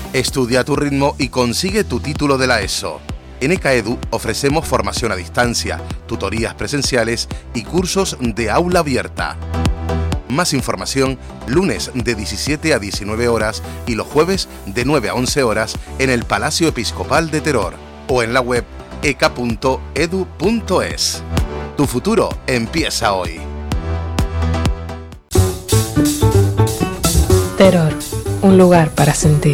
Estudia a tu ritmo y consigue tu título de la ESO. En ECAEDU ofrecemos formación a distancia, tutorías presenciales y cursos de aula abierta. Más información lunes de 17 a 19 horas y los jueves de 9 a 11 horas en el Palacio Episcopal de Teror o en la web eca.edu.es. Tu futuro empieza hoy. Teror, un lugar para sentir.